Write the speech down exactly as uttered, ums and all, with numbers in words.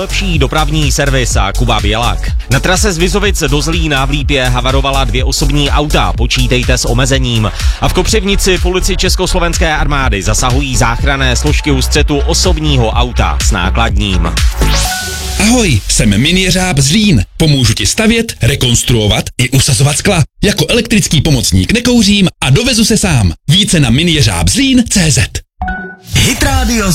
nejlepší dopravní servis a Kuba Bělak. Na trase z Vizovic do Zlína v Lípě havarovala dvě osobní auta, počítejte s omezením. A v Kopřivnici v ulici Československé armády zasahují záchranné složky u střetu osobního auta s nákladním. Ahoj, jsem minijeřáb Zlín. Pomůžu ti stavět, rekonstruovat i usazovat skla. Jako elektrický pomocník nekouřím a dovezu se sám. Více na minijeřáb zlín tečka cé zet. Hit Radio